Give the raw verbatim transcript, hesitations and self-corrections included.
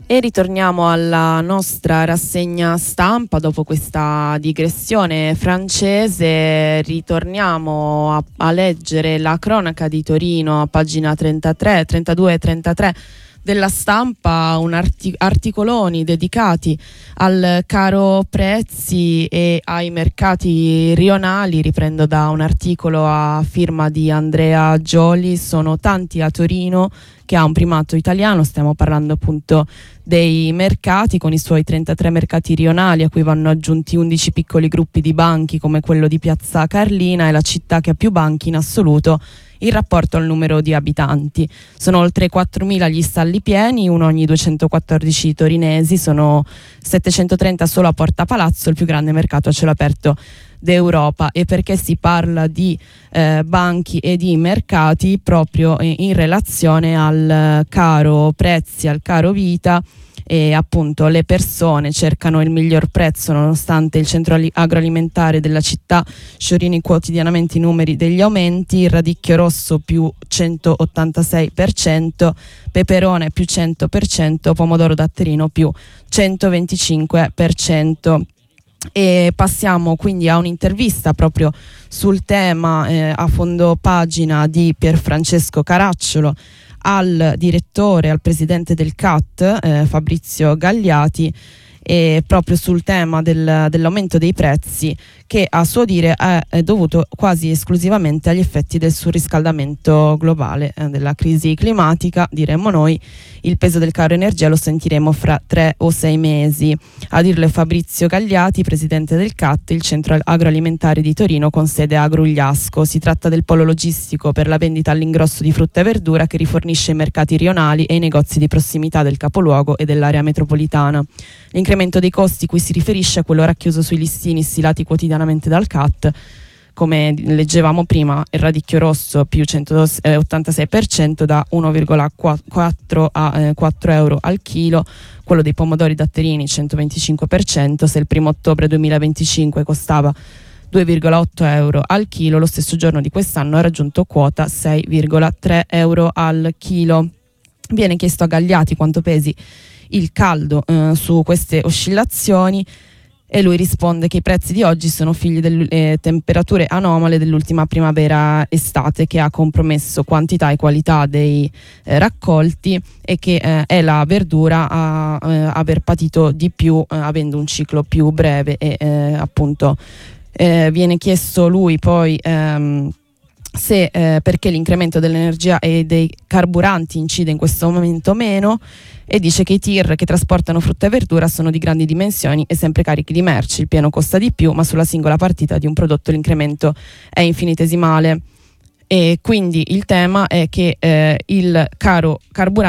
E ritorniamo alla nostra rassegna stampa dopo questa digressione francese. Ritorniamo a, a leggere la cronaca di Torino a pagina trentatré, trentadue e trentatré della Stampa, un arti- articoloni dedicati al caro prezzi e ai mercati rionali. Riprendo da un articolo a firma di Andrea Gioli. Sono tanti a Torino che ha un primato italiano, stiamo parlando appunto dei mercati con i suoi trentatré mercati rionali a cui vanno aggiunti undici piccoli gruppi di banchi come quello di Piazza Carlina. È la città che ha più banchi in assoluto in rapporto al numero di abitanti. Sono oltre quattromila gli stalli pieni, uno ogni duecentoquattordici torinesi, sono settecentotrenta solo a Porta Palazzo, il più grande mercato a cielo aperto d'Europa. E perché si parla di eh, banchi e di mercati? Proprio in, in relazione al caro prezzi, al caro vita, e appunto le persone cercano il miglior prezzo nonostante il centro agroalimentare della città sciorini quotidianamente i numeri degli aumenti. Il radicchio rosso più centottantasei per cento, peperone più cento per cento, pomodoro datterino più centoventicinque per cento. E passiamo quindi a un'intervista proprio sul tema eh, a fondo pagina di Pierfrancesco Caracciolo al direttore, al presidente del C A T, eh, Fabrizio Gagliati, e proprio sul tema del, dell'aumento dei prezzi che a suo dire è, è dovuto quasi esclusivamente agli effetti del surriscaldamento globale, eh, della crisi climatica, diremmo noi. Il peso del caro energia lo sentiremo fra tre o sei mesi. A dirlo è Fabrizio Gagliati, presidente del C A T, il centro agroalimentare di Torino con sede a Grugliasco. Si tratta del polo logistico per la vendita all'ingrosso di frutta e verdura che rifornisce i mercati rionali e i negozi di prossimità del capoluogo e dell'area metropolitana. L'incremento dei costi cui si riferisce è quello racchiuso sui listini stilati quotidianamente dal C A T. Come leggevamo prima, il radicchio rosso più centottantasei per cento da uno virgola quattro a quattro euro al chilo, quello dei pomodori datterini centoventicinque per cento. Se il primo ottobre duemilaventicinque costava due virgola otto euro al chilo, lo stesso giorno di quest'anno ha raggiunto quota sei virgola tre euro al chilo. Viene chiesto a Gagliati quanto pesi il caldo eh, su queste oscillazioni e lui risponde che i prezzi di oggi sono figli delle eh, temperature anomale dell'ultima primavera-estate che ha compromesso quantità e qualità dei eh, raccolti, e che eh, è la verdura a eh, aver patito di più eh, avendo un ciclo più breve. E eh, appunto eh, viene chiesto lui poi ehm, se eh, perché l'incremento dell'energia e dei carburanti incide in questo momento meno, e dice che i tir che trasportano frutta e verdura sono di grandi dimensioni e sempre carichi di merci. Il pieno costa di più, ma sulla singola partita di un prodotto l'incremento è infinitesimale. E quindi il tema è che eh, il caro carburante